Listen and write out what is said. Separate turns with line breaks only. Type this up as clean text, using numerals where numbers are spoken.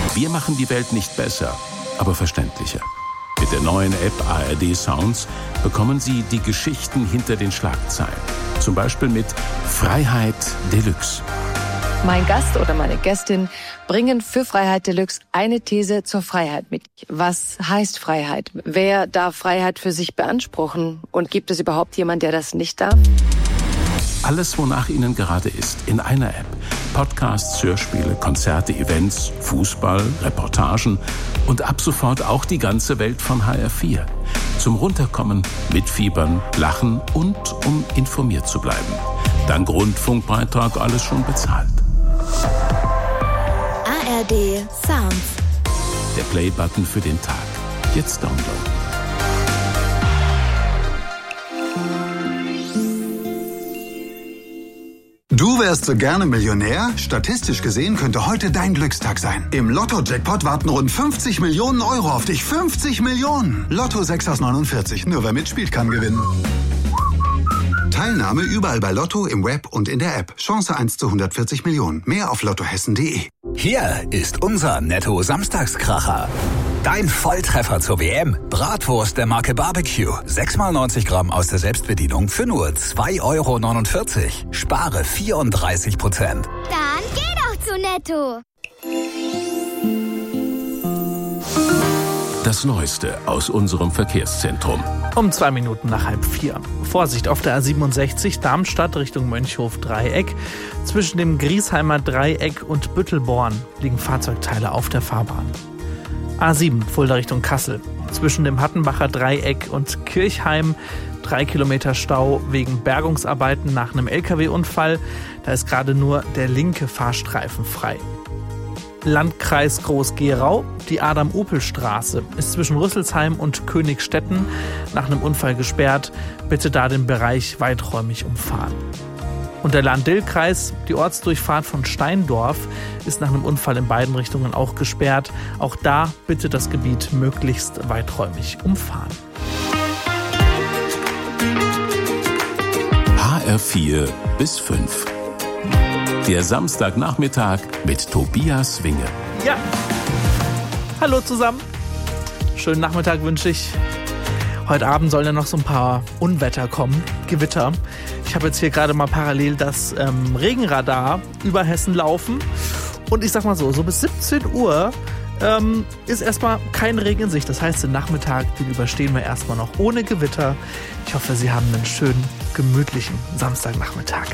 Wir machen die Welt nicht besser, aber verständlicher. Mit der neuen App ARD Sounds bekommen Sie die Geschichten hinter den Schlagzeilen. Zum Beispiel mit Freiheit Deluxe.
Mein Gast oder meine Gästin bringen für Freiheit Deluxe eine These zur Freiheit mit. Was heißt Freiheit? Wer darf Freiheit für sich beanspruchen? Und gibt es überhaupt jemanden, der das nicht darf?
Alles, wonach Ihnen gerade ist, in einer App. Podcasts, Hörspiele, Konzerte, Events, Fußball, Reportagen und ab sofort auch die ganze Welt von HR4. Zum Runterkommen, mitfiebern, lachen und um informiert zu bleiben. Dank Rundfunkbeitrag alles schon bezahlt.
ARD Sounds.
Der Play-Button für den Tag. Jetzt downloaden.
Du wärst so gerne Millionär? Statistisch gesehen könnte heute dein Glückstag sein. Im Lotto-Jackpot warten rund 50 Millionen Euro auf dich. 50 Millionen! Lotto 6 aus 49. Nur wer mitspielt, kann gewinnen. Teilnahme überall bei Lotto, im Web und in der App. Chance 1 zu 140 Millionen. Mehr auf lottohessen.de.
Hier ist unser Netto-Samstagskracher. Dein Volltreffer zur WM. Bratwurst der Marke Barbecue. 6x90 Gramm aus der Selbstbedienung für nur 2,49 €. Spare 34%.
Dann geh doch zu Netto.
Das Neueste aus unserem Verkehrszentrum.
Um 2 Minuten nach 3:30. Vorsicht auf der A67 Darmstadt Richtung Mönchhof-Dreieck. Zwischen dem Griesheimer Dreieck und Büttelborn liegen Fahrzeugteile auf der Fahrbahn. A7 Fulda Richtung Kassel. Zwischen dem Hattenbacher Dreieck und Kirchheim 3 Kilometer Stau wegen Bergungsarbeiten nach einem LKW-Unfall. Da ist gerade nur der linke Fahrstreifen frei. Landkreis Groß-Gerau. Die Adam-Opel-Straße ist zwischen Rüsselsheim und Königstetten nach einem Unfall gesperrt. Bitte da den Bereich weiträumig umfahren. Und der Lahn-Dill-Kreis, die Ortsdurchfahrt von Steindorf, ist nach einem Unfall in beiden Richtungen auch gesperrt. Auch da bitte das Gebiet möglichst weiträumig umfahren.
HR4 bis 5. Der Samstagnachmittag mit Tobias Winge.
Ja, hallo zusammen. Schönen Nachmittag wünsche ich. Heute Abend sollen ja noch so ein paar Unwetter kommen, Gewitter. Ich habe jetzt hier gerade mal parallel das Regenradar über Hessen laufen. Und ich sag mal so bis 17 Uhr ist erstmal kein Regen in Sicht. Das heißt, den Nachmittag, den überstehen wir erstmal noch ohne Gewitter. Ich hoffe, Sie haben einen schönen, gemütlichen Samstagnachmittag.